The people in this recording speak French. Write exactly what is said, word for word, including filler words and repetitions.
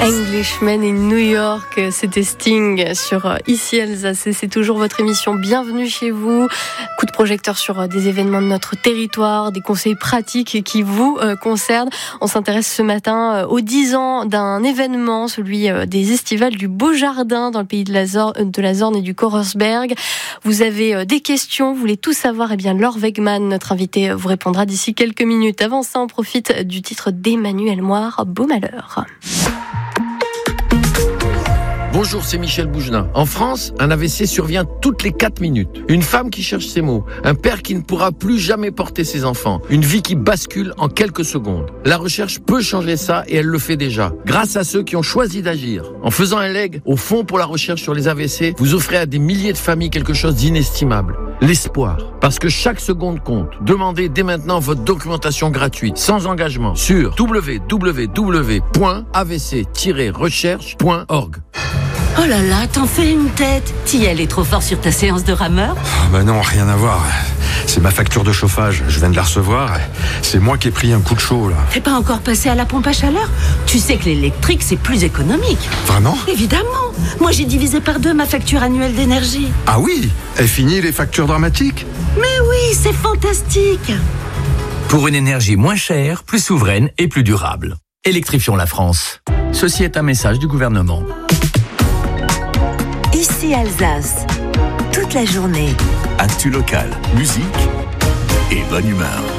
Englishman in New York, c'était Sting sur Ici Alsace et c'est toujours votre émission Bienvenue chez vous. Coup de projecteur sur des événements de notre territoire, des conseils pratiques qui vous concernent. On s'intéresse ce matin aux dix ans d'un événement, celui des estivales du Beau Jardin dans le pays de la Zorn, de la Zorn et du Korersberg. Vous avez des questions, vous voulez tout savoir, eh bien Laure Wegman, notre invitée, vous répondra d'ici quelques minutes. Avant ça, on profite du titre d'Emmanuel Moire, Beau Malheur. Bonjour, c'est Michel Bougelin. En France, un A V C survient toutes les quatre minutes. Une femme qui cherche ses mots, un père qui ne pourra plus jamais porter ses enfants, une vie qui bascule en quelques secondes. La recherche peut changer ça et elle le fait déjà, grâce à ceux qui ont choisi d'agir. En faisant un leg au Fonds pour la recherche sur les A V C, vous offrez à des milliers de familles quelque chose d'inestimable. L'espoir. Parce que chaque seconde compte. Demandez dès maintenant votre documentation gratuite, sans engagement, sur w w w point a v c tiret recherche point org. Oh là là, t'en fais une tête. T'y allais trop fort sur ta séance de rameur ? Oh bah non, rien à voir. C'est ma facture de chauffage, je viens de la recevoir. C'est moi qui ai pris un coup de chaud là. T'es pas encore passé à la pompe à chaleur ? Tu sais que l'électrique c'est plus économique. Vraiment ? Évidemment. Moi j'ai divisé par deux ma facture annuelle d'énergie. Ah oui ? Est fini les factures dramatiques ? Mais oui, c'est fantastique. Pour une énergie moins chère, plus souveraine et plus durable. Électrifions la France. Ceci est un message du gouvernement. Ici Alsace, toute la journée. Actu local, musique et bonne humeur.